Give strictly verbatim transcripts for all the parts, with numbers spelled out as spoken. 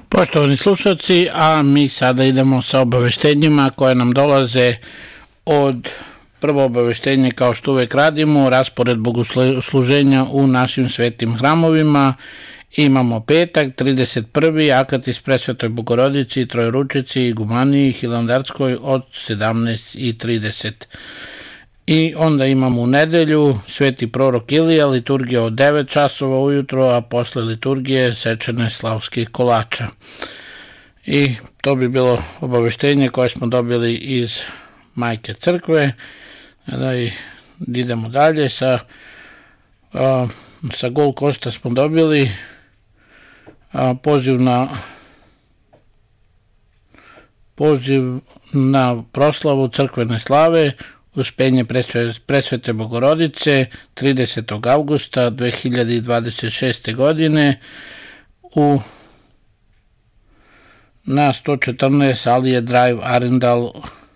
Poštovani slušalci, a mi sada idemo sa obaveštenjima koje nam dolaze od prvo obaveštenje, kao što uvek radimo, raspored bogosluženja u našim svetim hramovima. Imamo petak, trideset prvi Akatis Presvetoj Bogorodici, Trojeručici i Gumaniji Hilandarskoj od sedamnaest i trideset. I onda imamo u nedelju Sveti prorok Ilija, liturgija od devet časova ujutro, a posle liturgije sečene slavskih kolača. I to bi bilo obaveštenje koje smo dobili iz Majke crkve. Da i idemo dalje sa, a, sa Gold Coasta smo dobili a, poziv na poziv na proslavu crkvene slave Uspenje Presvete Bogorodice tridesetog avgusta dve hiljade dvadeset šeste. godine u na sto četrnaest Alije Drive Arendal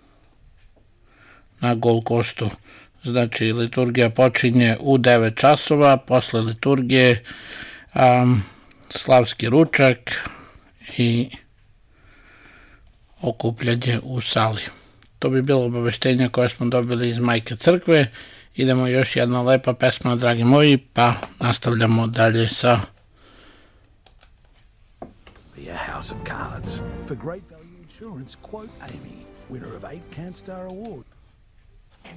na Gold Coastu. Znači, liturgija počinje u devet časova, posle liturgije um, slavski ručak i okupljanje u sali. To bi bilo obaveštenje koje smo dobili iz Majke crkve. Idemo još jedna lepa pesma, dragi moji, pa nastavljamo dalje sa The House of Cards. For great value insurance, quote Amy, winner of eight CanStar Awards.